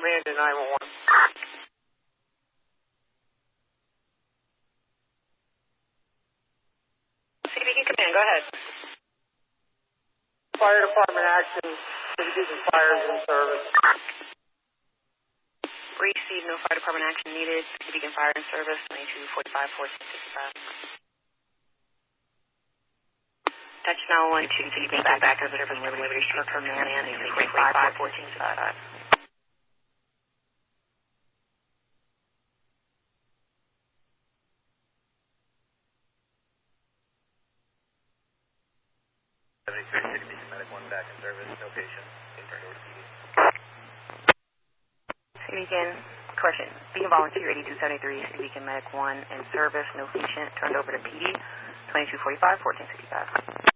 command to 911. City Beacon Command, go ahead. Fire department action. City Beacon Fire is in service. Receive no fire department action needed. City Beacon Fire in service, 2245-1465. Touch now 1 2 City Beacon back over from Liberty Short Command and 2245-1465. City Beacon Medic 1 back in service, no patient, turned over to PD. City Beacon, correction, Beacon Volunteer 8273, City Beacon Medic 1 in service, no patient, turned over to PD, 2245-1465.